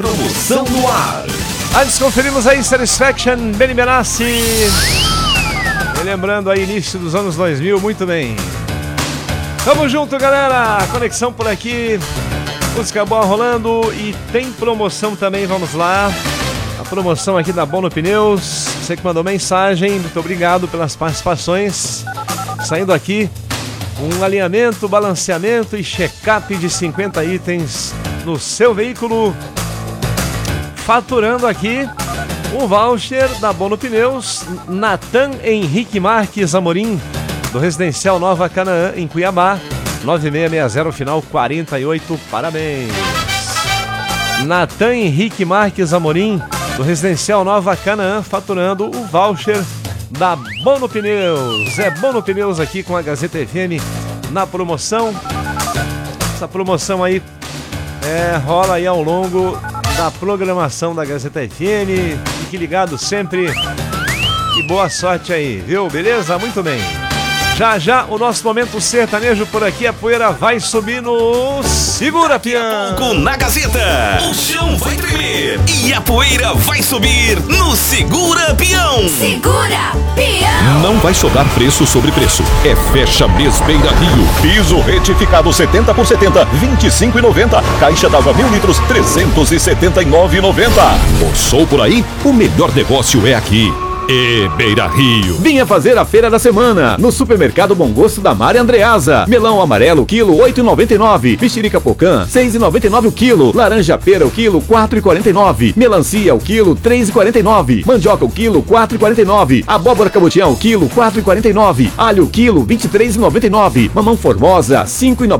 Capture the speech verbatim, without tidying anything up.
Promoção no ar. Antes conferimos aí Satisfaction, Benny Benassi. E lembrando aí, início dos anos dois mil, muito bem. Tamo junto, galera. Conexão por aqui. Música boa rolando e tem promoção também, vamos lá. A promoção aqui da Bono Pneus. Você que mandou mensagem, muito obrigado pelas participações. Saindo aqui, um alinhamento, balanceamento e check-up de cinquenta itens no seu veículo. Faturando aqui um voucher da Bono Pneus, Natan Henrique Marques Amorim, do Residencial Nova Canaã, em Cuiabá, nove seis seis zero, final quarenta e oito, parabéns. Natan Henrique Marques Amorim, do Residencial Nova Canaã, faturando o voucher da Bono Pneus. É Bono Pneus aqui com a Gazeta F M na promoção. Essa promoção aí é, rola aí ao longo da programação da Gazeta F M. Fique ligado sempre e boa sorte aí, viu? Beleza? Muito bem. Já já o nosso momento sertanejo por aqui, a poeira vai subir no Segura Peão. Pouco na Gazeta, o chão vai tremer e a poeira vai subir no Segura Peão. Segura Peão. Não vai sobrar preço sobre preço. É fecha mês Beira Rio. Piso retificado setenta por setenta, vinte e cinco reais e noventa centavos. Caixa d'água mil litros, trezentos e setenta e nove reais e noventa centavos. Passou por aí? O melhor negócio é aqui. E Beira Rio. Vinha fazer a feira da semana no Supermercado Bom Gosto da Maria Andreasa. Melão amarelo, quilo oito reais e noventa e nove centavos. Mexerica Pocã, seis reais e noventa e nove centavos o quilo. Laranja pera, o quilo, quatro reais e quarenta e nove centavos. Melancia, o quilo, três reais e quarenta e nove centavos. Mandioca, o quilo, quatro reais e quarenta e nove centavos. Abóbora cabotião, o quilo, quatro reais e quarenta e nove centavos. Alho, o quilo, vinte e três reais e noventa e nove centavos. Mamão Formosa, cinco reais e noventa e nove centavos.